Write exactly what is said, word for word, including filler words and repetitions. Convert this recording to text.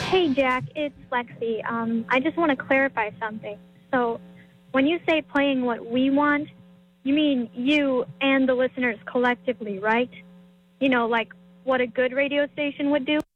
Hey, Jack, it's Lexi. Um, I just want to clarify something. So, when you say playing what we want, you mean you and the listeners collectively, right? You know, like what a good radio station would do?